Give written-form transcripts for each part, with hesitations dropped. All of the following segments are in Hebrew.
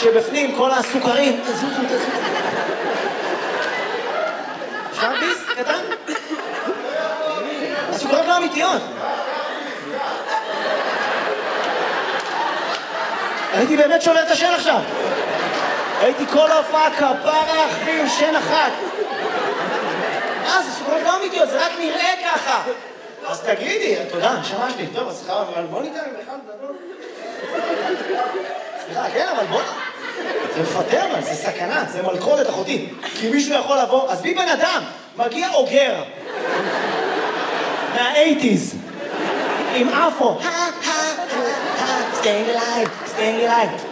שבפנים כל הסוכרים, תזוזו. אפשר ביס קטן? הסוכרים לא אמיתיות. הייתי באמת שובר את השן עכשיו. הייתי כל ההופעה כפרה אחים שן אחת. זה סוכרות לא אמיתיות, זה רק נראה ככה. אז תגידי, תודה, שמש לי. טוב, אז סליחה, אבל בוא ניתן בכלל גדול. סליחה, כן, אבל בוא... זה מפטר, אבל זה סכנה, זה מלכודת אחותי. כי מישהו יכול לבוא, אז בי בן אדם, מגיע אוגר. מה-80s. עם אפו. staying alive.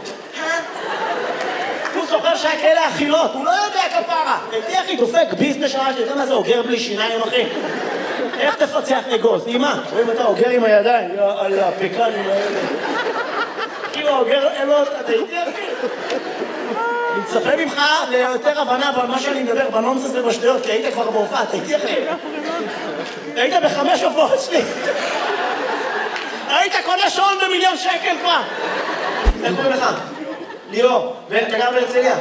הוא זוכר שהיה כאלה אכילות, הוא לא יודע כפרה. הייתי אחי, דופק ביזנס שעה שלי, אתה מה זה אוגר בלי שיניים, אחי? איך תפצח אגוז? אמא, רואים אתה אוגר עם הידיים, על הפקנים האלה. כאילו אוגר, אתה איתי אחי? אני מצפה ממך ליותר הבנה במה שאני מדבר, בנונסס ובשטויות, כי היית כבר בהופעה, אתה איתי אחי? היית ב5 הופעות שלי. היית קונה שעון ב1,000,000 שקל כבר. איך קוראים לך? ליאור, ואתה גר בהרצליה?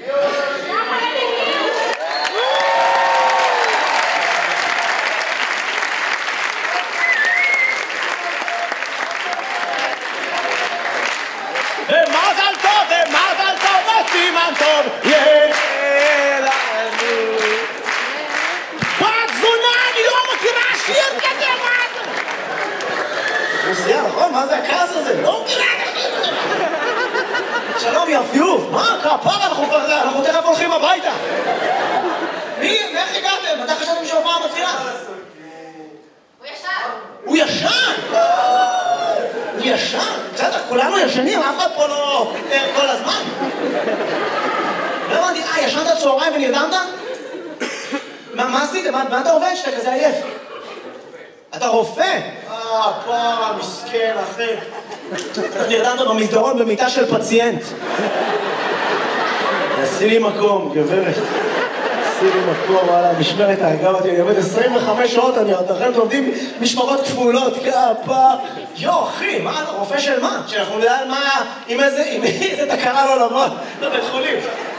ומזל טוב, וסימן טוב, יהיה לנו. בת זונה, אני לא מכירה שיר כזה, מה אתה? רוסיה, נכון? מה זה הכעס הזה? לא מכירה כזה. שלום יפיוף, מה? כפרה, אנחנו תכף הולכים הביתה. איך הגעתם? מתי חשבתם שההופעה מתחילה? הוא ישן! הוא ישן? בסדר, כולנו ישנים, אף אחד פה לא ער כל הזמן. לא הבנתי, ישנת צהריים ונרדמת? מה עשית? מה אתה עובד שאתה כזה עייף? אתה רופא? פרה, מסכן, אחי. נרדמת במסדרון במיטה של פציינט. עשי לי מקום, גברת. עשי לי מקום, וואלה, משמרת ההגב אותי. אני עובד 25 שעות, אתם לומדים משמרות כפולות, כפה. אחי, מה, רופא של מה? שאנחנו נדע מה, עם איזה תקרה לא לבוא לבית חולים.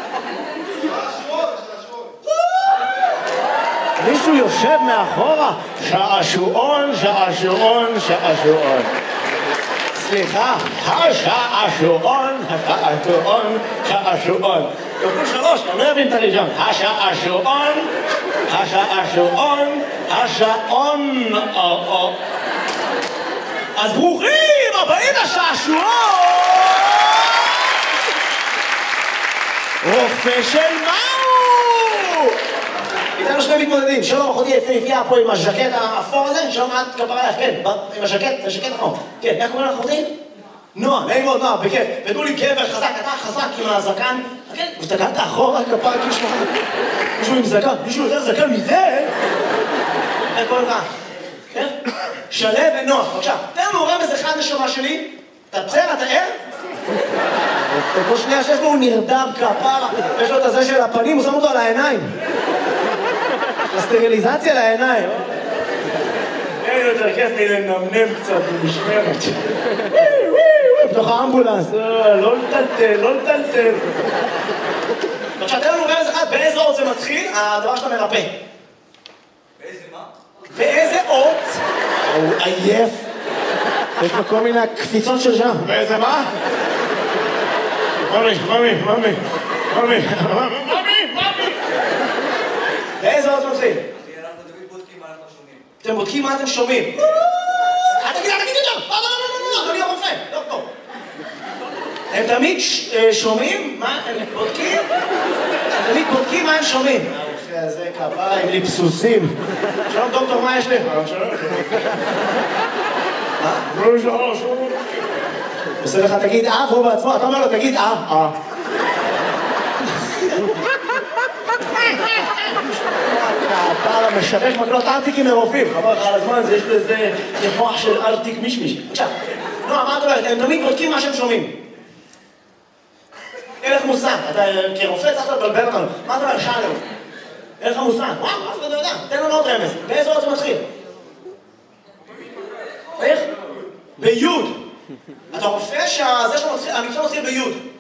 מישהו יושב מאחורה, שעשועון. סליחה, השעשועון. תקול 3, אני לא אבין את הראשון. השעון. אז ברוכים הבאים לשעשועון! רופא של מהו? איתנו שני מתמודדים, שלום אחותי יפהפייה פה עם הז'קט האפור הזה, שלום את כפרה לך, כן, עם הז'קט, זה ז'קט אפור. כן, איך קוראים לך אחותי? נועה, נעים מאוד נועה, בכיף. ותנו לי גבר חזק, אתה חזק עם הזקן. כן, הסתכלת אחורה כפרה כאילו מישהו עם זקן, מישהו יותר זקן מזה? איך קוראים לך? כן? שלו ונוח, בבקשה. תן לנו רמז אחד נשמה שלי. אתה בסדר, אתה ער? כל שנייה שיש לו הוא נרדם כפרה, יש לו את הזה של הפנים, הוא שם אותו על העיניים. הסטריליזציה לעיניים. אין יותר כיף מלנמנם קצת במשמרת. בתוך האמבולנס. לא לטלטל. בבקשה, תן לנו רמז אחד, באיזה אות זה מתחיל, הדבר שאתה מרפא. באיזה מה? באיזה אות? הוא עייף. יש לו כל מיני קפיצות של שם. באיזה מה? ממי. באיזה אות מתחיל? אנחנו תמיד בודקים מה אנחנו שומעים. אתם בודקים מה אתם שומעים. תגיד יותר. לא, אדוני הרופא. דוקטור. הם תמיד שומעים מה הם בודקים? הם תמיד בודקים מה הם שומעים. הרופא הזה כפרה עם ליפסוסים. שלום דוקטור, מה יש לך? שלום. עושה לך תגיד והוא בעצמו, אתה אומר לו תגיד הפער המשווק מקלות ארטיקים מרופאים. חבר לך על הזמן, יש לזה יפוח של ארטיק מישמיש. עכשיו, נועה, מה את אומרת? הם תמיד בודקים מה שהם שומעים. אין לך מושג, אתה כרופא צריך לבלבל אותנו. מה אתה אומר? שאלו. אין לך מושג. וואו, אף אחד לא יודע. תן לנו עוד רמז. באיזה אות זה מתחיל? איך? ביוד. אתה רופא שהמקצוע מתחיל ביוד.